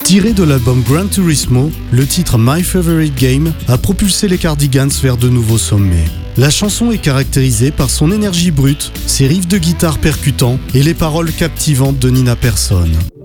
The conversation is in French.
Tiré de l'album Gran Turismo, le titre My Favorite Game a propulsé les Cardigans vers de nouveaux sommets. La chanson est caractérisée par son énergie brute, ses riffs de guitare percutants et les paroles captivantes de Nina Persson.